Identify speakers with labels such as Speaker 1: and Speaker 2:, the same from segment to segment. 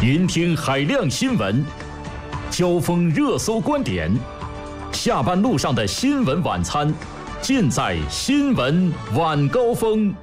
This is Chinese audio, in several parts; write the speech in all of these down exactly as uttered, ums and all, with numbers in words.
Speaker 1: 聆听海量新闻，交锋热搜观点，下班路上的新闻晚餐，尽在新闻晚高峰。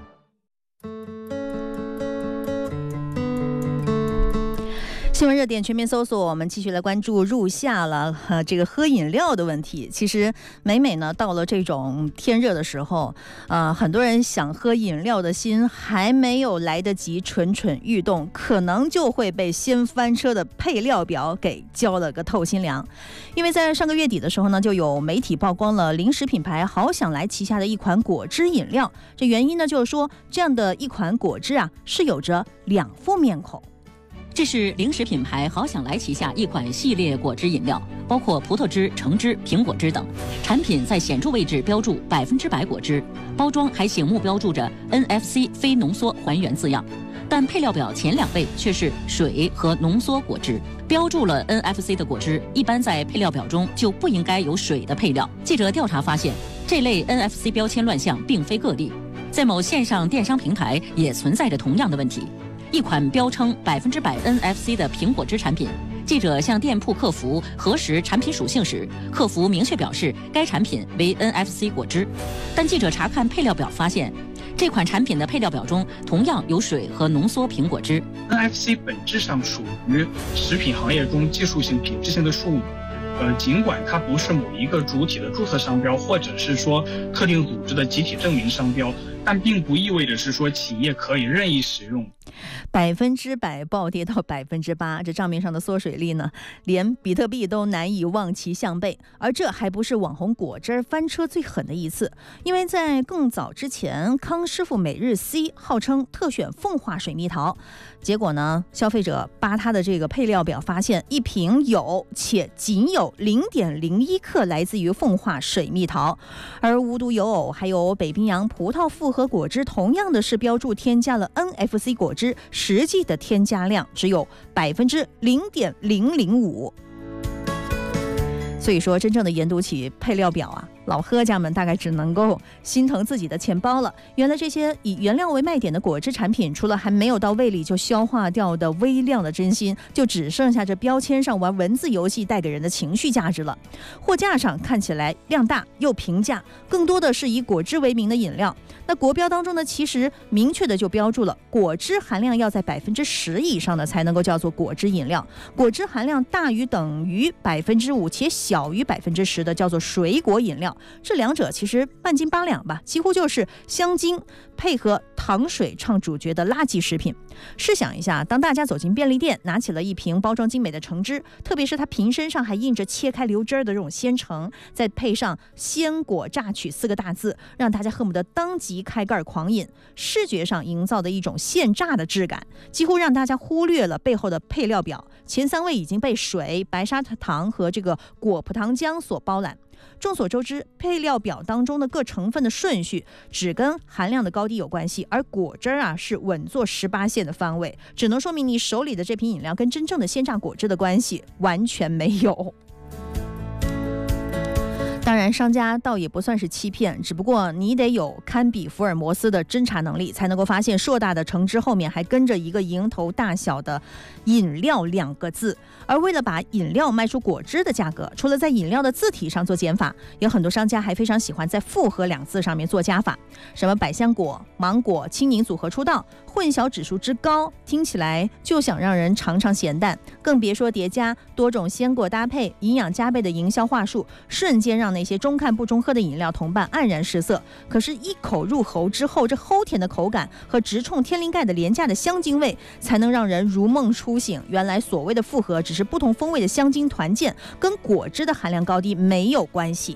Speaker 2: 新闻热点全面搜索，我们继续来关注入夏了，呃，这个喝饮料的问题。其实每每呢，到了这种天热的时候，呃，很多人想喝饮料的心还没有来得及蠢蠢欲动，可能就会被先翻车的配料表给浇了个透心凉。因为在上个月底的时候呢，就有媒体曝光了零食品牌好想来旗下的一款果汁饮料，这原因呢，就是说这样的一款果汁啊，是有着两副面孔。
Speaker 3: 这是零食品牌好想来旗下一款系列果汁饮料，包括葡萄汁、橙汁、苹果汁等，产品在显著位置标注百分之百果汁，包装还醒目标注着 N F C 非浓缩还原字样，但配料表前两位却是水和浓缩果汁。标注了 N F C 的果汁，一般在配料表中就不应该有水的配料。记者调查发现，这类 N F C 标签乱象并非个例，在某线上电商平台也存在着同样的问题。一款标称百分之百 N F C 的苹果汁产品，记者向店铺客服核实产品属性时，客服明确表示该产品为 N F C 果汁。但记者查看配料表发现，这款产品的配料表中同样有水和浓缩苹果汁。
Speaker 4: N F C 本质上属于食品行业中技术性、品质性的术语。呃，尽管它不是某一个主体的注册商标，或者是说特定组织的集体证明商标，但并不意味着是说企业可以任意使用。
Speaker 2: 百分之百暴跌到百分之八，这账面上的缩水率呢，连比特币都难以望其项背。而这还不是网红果汁翻车最狠的一次，因为在更早之前，康师傅每日 C 号称特选凤化水蜜桃，结果呢，消费者扒它的这个配料表，发现一瓶有且仅有零点零一克来自于凤化水蜜桃，而无独有偶，还有北冰洋葡萄复合果汁，同样的是标注添加了 N F C 果汁，实际的添加量只有百分之零点零零五。所以说，真正的研读起配料表啊，老喝家们大概只能够心疼自己的钱包了。原来这些以原料为卖点的果汁产品，除了还没有到胃里就消化掉的微量的真心，就只剩下这标签上玩文字游戏带给人的情绪价值了。货架上看起来量大又平价，更多的是以果汁为名的饮料。那国标当中呢，其实明确的就标注了果汁含量要在百分之十以上的才能够叫做果汁饮料，果汁含量大于等于百分之五且小于百分之十的叫做水果饮料。这两者其实半斤八两吧，几乎就是香精配合糖水唱主角的垃圾食品。试想一下，当大家走进便利店，拿起了一瓶包装精美的橙汁，特别是它瓶身上还印着切开流汁儿的这种鲜橙，再配上鲜果榨取四个大字，让大家恨不得当即开盖狂饮，视觉上营造的一种现榨的质感，几乎让大家忽略了背后的配料表。前三位已经被水、白砂糖和这个果葡糖浆所包揽。众所周知，配料表当中的各成分的顺序只跟含量的高低有关系，而果汁啊是稳坐十八线的方位，只能说明你手里的这瓶饮料跟真正的鲜榨果汁的关系完全没有。当然，商家倒也不算是欺骗，只不过你得有堪比福尔摩斯的侦查能力，才能够发现硕大的橙汁后面还跟着一个蝇头大小的饮料两个字。而为了把饮料卖出果汁的价格，除了在饮料的字体上做减法，有很多商家还非常喜欢在复合两字上面做加法，什么百香果、芒果、青柠组合出道，混淆指数之高，听起来就想让人尝尝咸淡，更别说叠加多种鲜果搭配，营养加倍的营销话术，瞬间让那些中看不中喝的饮料同伴黯然失色。可是一口入喉之后，这齁甜的口感和直冲天灵盖的廉价的香精味，才能让人如梦初醒。原来所谓的复合只是不同风味的香精团建，跟果汁的含量高低没有关系。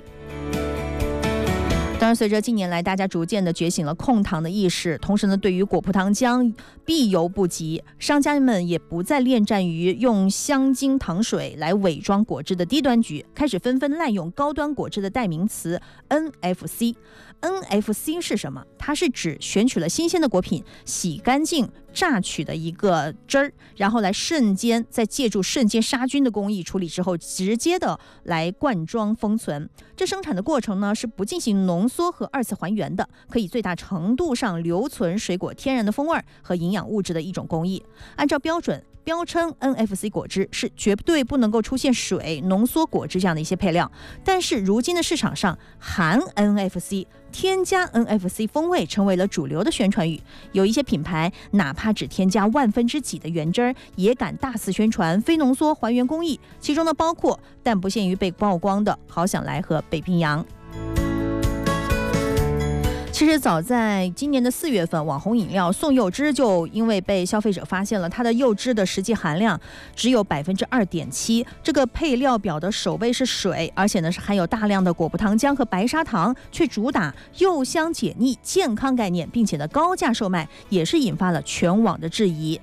Speaker 2: 当然，随着近年来大家逐渐的觉醒了控糖的意识，同时呢，对于果葡糖浆避犹不及，商家们也不再恋战于用香精糖水来伪装果汁的低端局，开始纷纷滥用高端果汁的代名词 N F C。N F C 是什么？它是指选取了新鲜的果品，洗干净榨取的一个汁儿，然后来瞬间再借助瞬间杀菌的工艺处理之后，直接的来灌装封存。这生产的过程呢是不进行浓缩和二次还原的，可以最大程度上留存水果天然的风味和营养物质的一种工艺。按照标准标称 N F C 果汁是绝对不能够出现水、浓缩果汁这样的一些配料，但是如今的市场上含 N F C、添加 N F C 风味成为了主流的宣传语，有一些品牌哪怕只添加万分之几的原汁儿，也敢大肆宣传非浓缩还原工艺，其中呢包括但不限于被曝光的好想来和北冰洋。其实早在今年的四月份，网红饮料宋柚汁就因为被消费者发现了它的柚汁的实际含量只有百分之二点七，这个配料表的首位是水，而且呢是含有大量的果葡糖浆和白砂糖，却主打柚香解腻健康概念，并且呢高价售卖，也是引发了全网的质疑。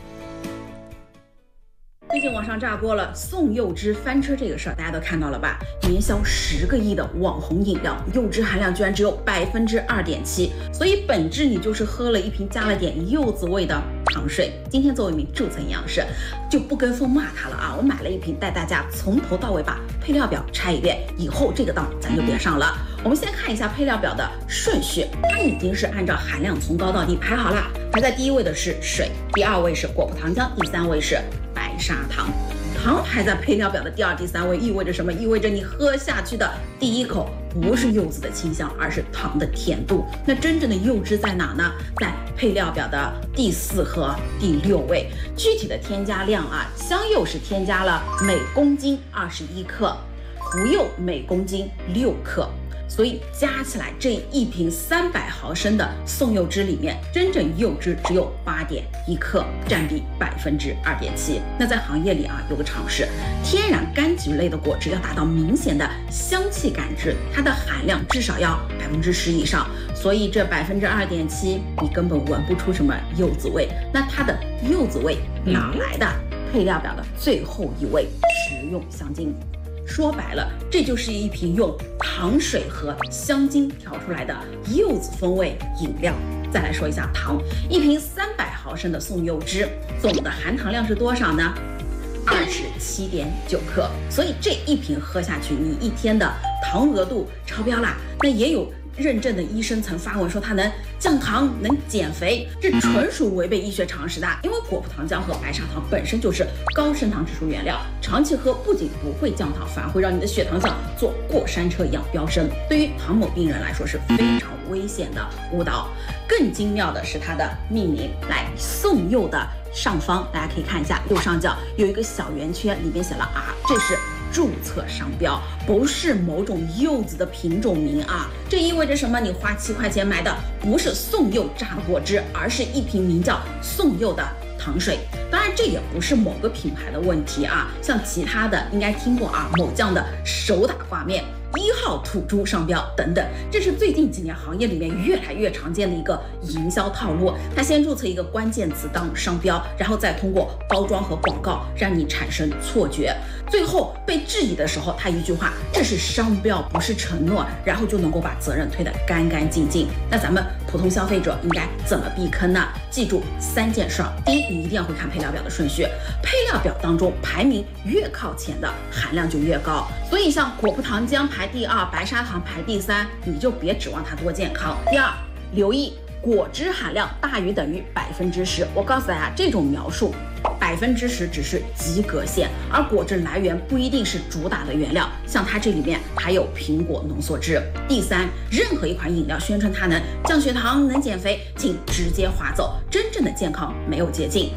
Speaker 5: 最近网上炸锅了，宋柚汁翻车这个事儿，大家都看到了吧？年销十个亿的网红饮料，柚汁含量居然只有百分之二点七，所以本质你就是喝了一瓶加了点柚子味的糖水。今天作为一名注册营养师，就不跟风骂他了啊！我买了一瓶，带大家从头到尾把配料表拆一遍，以后这个当咱就别上了。我们先看一下配料表的顺序，它已经是按照含量从高到低排好了。排在第一位的是水，第二位是果葡糖浆，第三位是白砂糖。糖排在配料表的第二、第三位，意味着什么？意味着你喝下去的第一口不是柚子的清香，而是糖的甜度。那真正的柚汁在哪呢？在配料表的第四和第六位。具体的添加量啊，香柚是添加了每公斤二十一克，胡柚每公斤六克。所以加起来这一瓶三百毫升的宋柚汁里面，真正柚汁只有八点一克，占比百分之二点七。那在行业里啊，有个常识，天然柑橘类的果汁要达到明显的香气感知，它的含量至少要百分之十以上。所以这百分之二点七，你根本闻不出什么柚子味。那它的柚子味哪来的？配料表的最后一位，食用香精。说白了，这就是一瓶用糖水和香精调出来的柚子风味饮料。再来说一下糖，一瓶三百毫升的宋柚汁，总的含糖量是多少呢？二十七点九克。所以这一瓶喝下去，你一天的糖额度超标啦。那也有认证的医生曾发文说它能降糖、能减肥，这纯属违背医学常识的。因为果葡糖浆和白砂糖本身就是高升糖指数原料，长期喝不仅不会降糖，反而会让你的血糖像坐过山车一样飙升，对于糖某病人来说是非常危险的误导。更精妙的是它的命名，来宋柚的上方大家可以看一下，右上角有一个小圆圈，里面写了 R， 这是注册商标，不是某种柚子的品种名啊。这意味着什么？你花七块钱买的不是宋柚榨的果汁，而是一瓶名叫宋柚的糖水。当然这也不是某个品牌的问题啊，像其他的应该听过啊，某酱的手打挂面、一号土猪商标等等，这是最近几年行业里面越来越常见的一个营销套路。他先注册一个关键词当商标，然后再通过包装和广告让你产生错觉，最后被质疑的时候，他一句话，这是商标不是承诺，然后就能够把责任推得干干净净。那咱们普通消费者应该怎么避坑呢？记住三件事儿。第一，你一定要会看配料表的顺序，配料表当中排名越靠前的含量就越高，所以像果葡糖浆排第二，白砂糖排第三，你就别指望它多健康。第二，留意果汁含量大于等于百分之十。我告诉大家，这种描述百分之十只是及格线，而果汁来源不一定是主打的原料，像它这里面还有苹果浓缩汁。第三，任何一款饮料宣称它能降血糖、能减肥，请直接划走，真正的健康没有捷径。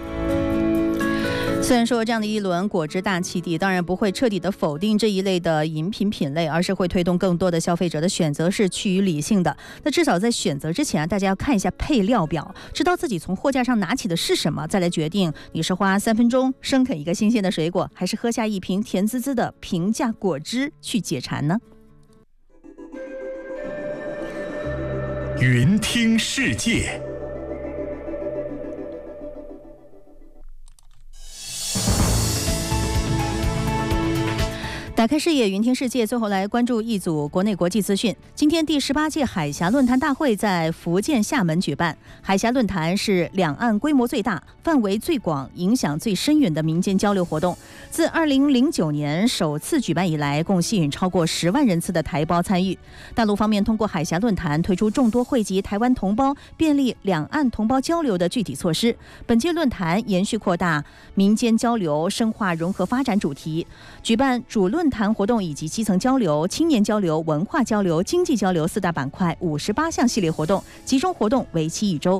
Speaker 2: 虽然说这样的一轮果汁大起底当然不会彻底的否定这一类的饮品品类，而是会推动更多的消费者的选择是趋于理性的。那至少在选择之前啊，大家要看一下配料表，知道自己从货架上拿起的是什么，再来决定你是花三分钟生啃一个新鲜的水果，还是喝下一瓶甜滋滋的平价果汁去解馋呢？
Speaker 1: 云听世界。
Speaker 2: 打打开视野，云听世界。最后来关注一组国内国际资讯。今天第十八届海峡论坛大会在福建厦门举办。海峡论坛是两岸规模最大、范围最广、影响最深远的民间交流活动。自二零零九年首次举办以来，共吸引超过十万人次的台胞参与。大陆方面通过海峡论坛推出众多惠及台湾同胞、便利两岸同胞交流的具体措施。本届论坛延续扩大民间交流、深化融合发展主题，举办主论谈活动以及基层交流、青年交流、文化交流、经济交流四大板块五十八项系列活动，集中活动为期一周。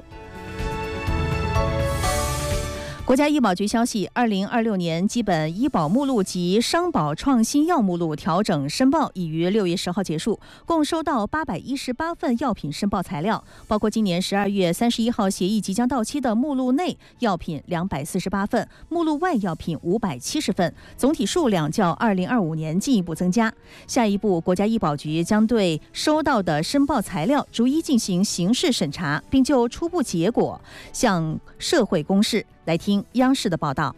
Speaker 2: 国家医保局消息，二零二六年基本医保目录及商保创新药目录调整申报已于六月十号结束，共收到八百一十八份药品申报材料，包括今年十二月三十一号协议即将到期的目录内药品两百四十八份，目录外药品五百七十份，总体数量较二零二五年进一步增加。下一步，国家医保局将对收到的申报材料逐一进行形式审查，并就初步结果向社会公示。来听央视的报道。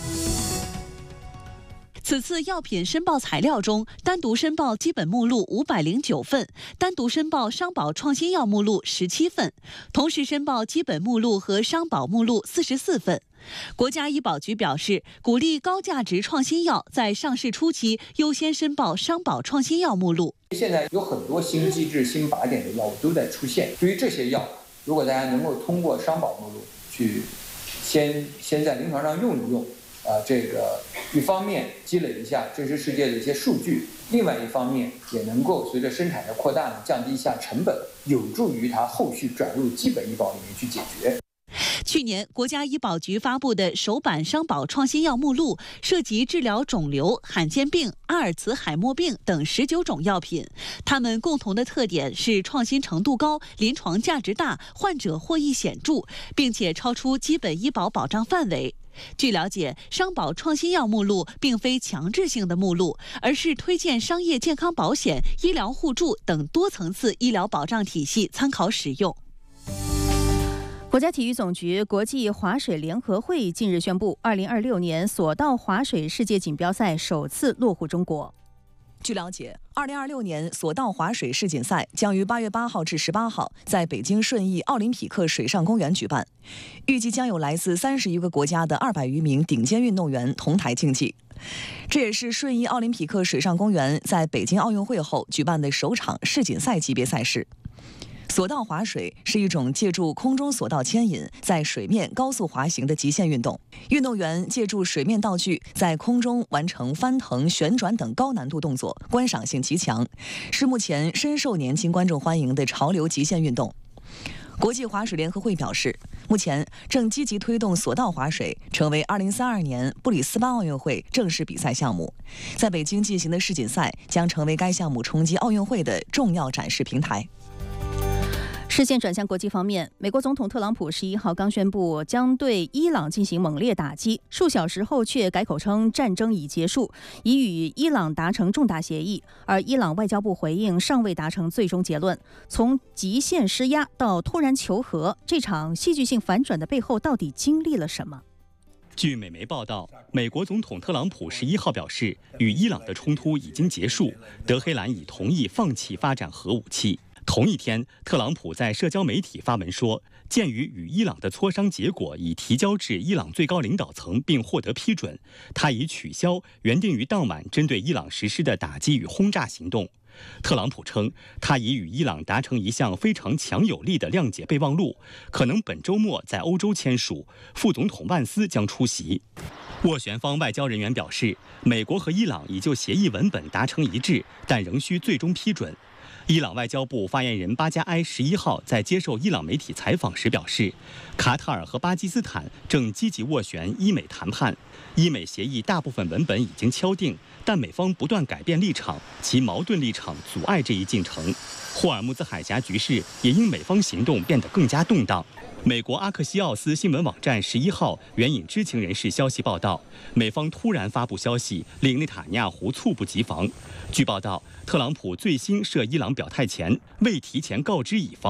Speaker 6: 此次药品申报材料中，单独申报基本目录五百零九份，单独申报商保创新药目录十七份，同时申报基本目录和商保目录四十四份。国家医保局表示，鼓励高价值创新药在上市初期优先申报商保创新药目录。
Speaker 7: 现在有很多新机制、新靶点的药物都在出现，对于这些药，如果大家能够通过商保目录去先先在临床上用一用，啊、呃，这个一方面积累一下真实世界的一些数据，另外一方面也能够随着生产的扩大呢，降低一下成本，有助于它后续转入基本医保里面去解决。
Speaker 6: 去年，国家医保局发布的首版商保创新药目录涉及治疗肿瘤、罕见病、阿尔茨海默病等十九种药品，它们共同的特点是创新程度高、临床价值大、患者获益显著，并且超出基本医保保障范围。据了解，商保创新药目录并非强制性的目录，而是推荐商业健康保险、医疗互助等多层次医疗保障体系参考使用。
Speaker 2: 国家体育总局国际滑水联合会近日宣布，二零二六年索道滑水世界锦标赛首次落户中国。
Speaker 8: 据了解，二零二六年索道滑水世锦赛将于八月八号至十八号在北京顺义奥林匹克水上公园举办，预计将有来自三十余个国家的二百余名顶尖运动员同台竞技。这也是顺义奥林匹克水上公园在北京奥运会后举办的首场世锦赛级别赛事。索道滑水是一种借助空中索道牵引，在水面高速滑行的极限运动。运动员借助水面道具，在空中完成翻腾、旋转等高难度动作，观赏性极强，是目前深受年轻观众欢迎的潮流极限运动。国际滑水联合会表示，目前正积极推动索道滑水成为二零三二年布里斯班奥运会正式比赛项目。在北京进行的世锦赛将成为该项目冲击奥运会的重要展示平台。
Speaker 2: 视线转向国际方面，美国总统特朗普十一号刚宣布将对伊朗进行猛烈打击，数小时后却改口称战争已结束，已与伊朗达成重大协议。而伊朗外交部回应尚未达成最终结论。从极限施压到突然求和，这场戏剧性反转的背后到底经历了什么？
Speaker 9: 据美媒报道，美国总统特朗普十一号表示，与伊朗的冲突已经结束，德黑兰已同意放弃发展核武器。同一天，特朗普在社交媒体发文说，鉴于与伊朗的磋商结果已提交至伊朗最高领导层并获得批准，他已取消原定于当晚针对伊朗实施的打击与轰炸行动。特朗普称，他已与伊朗达成一项非常强有力的谅解备忘录，可能本周末在欧洲签署，副总统万斯将出席。斡旋方外交人员表示，美国和伊朗已就协议文本达成一致，但仍需最终批准。伊朗外交部发言人巴加埃十一号在接受伊朗媒体采访时表示，卡塔尔和巴基斯坦正积极斡旋伊美谈判，伊美协议大部分文本已经敲定，但美方不断改变立场，其矛盾立场阻碍这一进程。霍尔木兹海峡局势也因美方行动变得更加动荡。美国阿克西奥斯新闻网站十一号援引知情人士消息报道，美方突然发布消息，令内塔尼亚胡猝不及防。据报道，特朗普最新涉伊朗表态前未提前告知以方。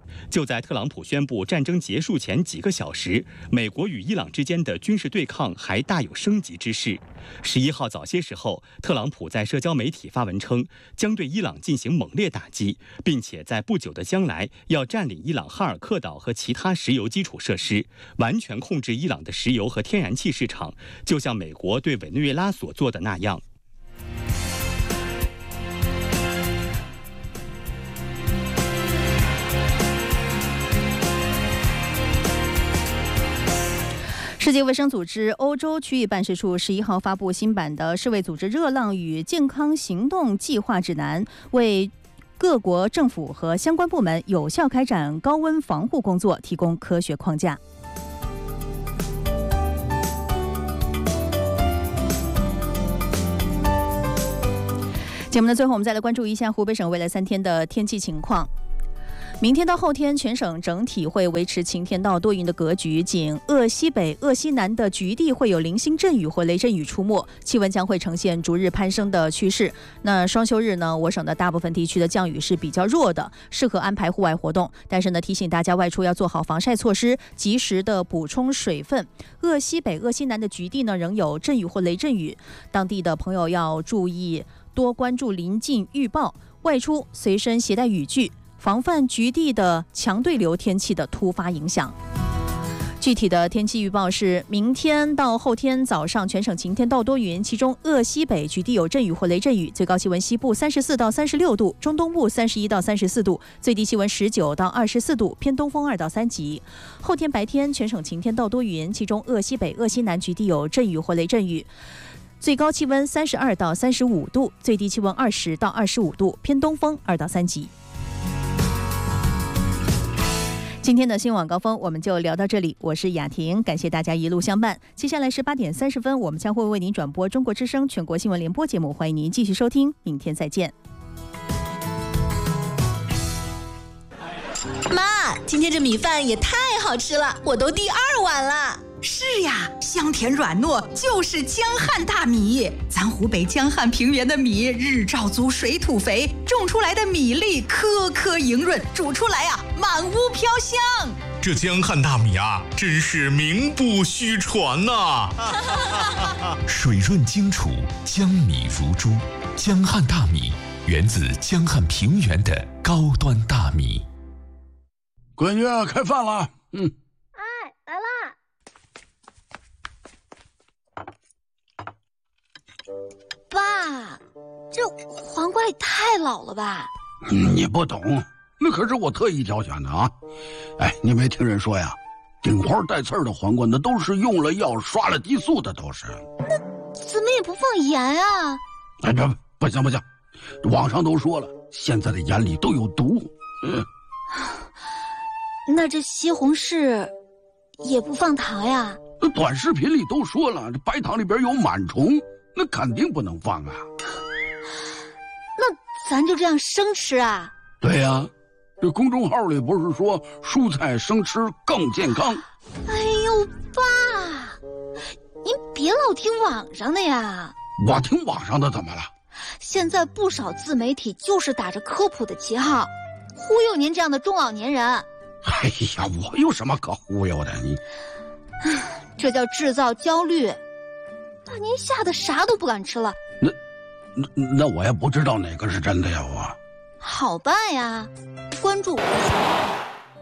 Speaker 9: 就在特朗普宣布战争结束前几个小时，美国与伊朗之间的军事对抗还大有升级之势。十一号早些时候，特朗普在社交媒体发文称，将对伊朗进行猛烈打击，并且在不久的将来要占领伊朗哈尔克岛和其他石油基础设施，完全控制伊朗的石油和天然气市场，就像美国对委内瑞拉所做的那样。
Speaker 2: 世界卫生组织欧洲区域办事处十一号发布新版的世卫组织热浪与健康行动计划指南，为各国政府和相关部门有效开展高温防护工作提供科学框架。节目的最后，我们再来关注一下湖北省未来三天的天气情况。明天到后天，全省整体会维持晴天到多云的格局，仅鄂西北、鄂西南的局地会有零星阵雨或雷阵雨出没，气温将会呈现逐日攀升的趋势。那双休日呢，我省的大部分地区的降雨是比较弱的，适合安排户外活动。但是呢，提醒大家外出要做好防晒措施，及时的补充水分。鄂西北、鄂西南的局地呢，仍有阵雨或雷阵雨，当地的朋友要注意多关注临近预报，外出随身携带雨具，防范局地的强对流天气的突发影响。具体的天气预报是：明天到后天早上全省晴天到多云，其中鄂西北局地有阵雨或雷阵雨，最高气温西部三十四到三十六度，中东部三十一到三十四度，最低气温十九到二十四度，偏东风二到三级。后天白天全省晴天到多云，其中鄂西北、鄂西南局地有阵雨或雷阵雨，最高气温三十二到三十五度，最低气温二十到二十五度，偏东风二到三级。今天的新闻晚高峰我们就聊到这里，我是雅婷，感谢大家一路相伴。接下来是八点三十分，我们将会为您转播中国之声全国新闻联播节目，欢迎您继续收听，明天再见。
Speaker 10: 妈，今天这米饭也太好吃了，我都第二碗了。
Speaker 11: 是呀，香甜软糯，就是江汉大米。咱湖北江汉平原的米日照足，水土肥，种出来的米粒颗颗莹润，煮出来啊满屋飘香。
Speaker 12: 这江汉大米啊，真是名不虚传呐、
Speaker 13: 啊！水润精储，江米如珠。江汉大米源自江汉平原的高端大米。
Speaker 14: 闺女，开饭了。嗯。
Speaker 15: 哎，来啦！爸，这黄瓜也太老了吧？
Speaker 14: 你不懂，那可是我特意挑选的啊！哎，你没听人说呀，顶花带刺儿的黄瓜那都是用了药、刷了激素的，都是。
Speaker 15: 那怎么也不放盐啊？
Speaker 14: 哎，不不行不行，网上都说了，现在的盐里都有毒。嗯，
Speaker 15: 那这西红柿也不放糖呀？
Speaker 14: 短视频里都说了，这白糖里边有螨虫，那肯定不能放啊。
Speaker 15: 那咱就这样生吃啊？
Speaker 14: 对呀、啊，这公众号里不是说蔬菜生吃更健康？
Speaker 15: 哎呦，爸，您别老听网上的呀。
Speaker 14: 我听网上的怎么了？
Speaker 15: 现在不少自媒体就是打着科普的旗号，忽悠您这样的中老年人。
Speaker 14: 哎呀，我有什么可忽悠的？你，
Speaker 15: 这叫制造焦虑，把您吓得啥都不敢吃了。
Speaker 14: 那，那那我也不知道哪个是真的呀，我。
Speaker 15: 好办呀，关注我。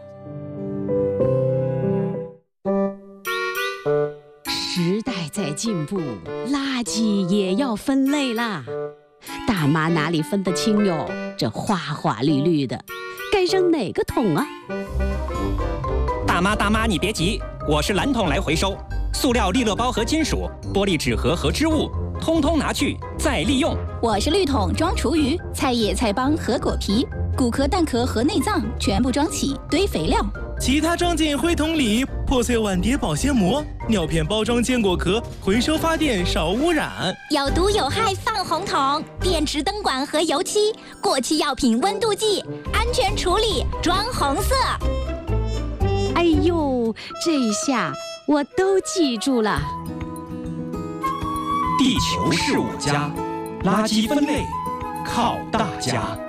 Speaker 16: 时代在进步，垃圾也要分类啦。大妈哪里分得清哟？这花花绿绿的，该扔哪个桶啊？
Speaker 17: 大妈大妈，你别急，我是蓝桶来回收。塑料利乐包和金属、玻璃纸盒和织物，通通拿去再利用。
Speaker 18: 我是绿桶装厨余，菜叶、菜帮和果皮，骨壳、蛋壳和内脏全部装起堆肥料。
Speaker 19: 其他装进灰桶里，破碎碗碟保鲜膜，尿片包装坚果壳，回收发电少污染。
Speaker 18: 有毒有害放红桶，电池灯管和油漆，过期药品温度计，安全处理装红色。
Speaker 16: 哎呦，这下我都记住了。
Speaker 17: 地球是我家，垃圾分类靠大家。